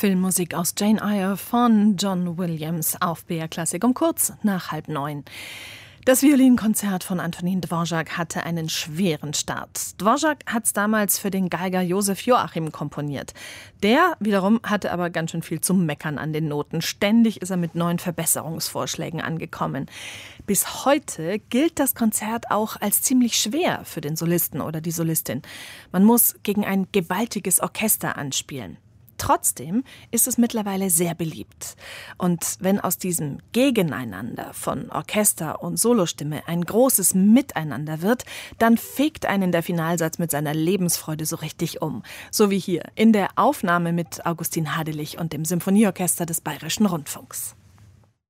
Filmmusik aus Jane Eyre von John Williams auf BR Klassik um kurz nach 8:30. Das Violinkonzert von Antonin Dvorak hatte einen schweren Start. Dvorak hat es damals für den Geiger Josef Joachim komponiert. Der wiederum hatte aber ganz schön viel zu meckern an den Noten. Ständig ist er mit neuen Verbesserungsvorschlägen angekommen. Bis heute gilt das Konzert auch als ziemlich schwer für den Solisten oder die Solistin. Man muss gegen ein gewaltiges Orchester anspielen. Trotzdem ist es mittlerweile sehr beliebt. Und wenn aus diesem Gegeneinander von Orchester und Solostimme ein großes Miteinander wird, dann fegt einen der Finalsatz mit seiner Lebensfreude so richtig um. So wie hier in der Aufnahme mit Augustin Hadelich und dem Symphonieorchester des Bayerischen Rundfunks.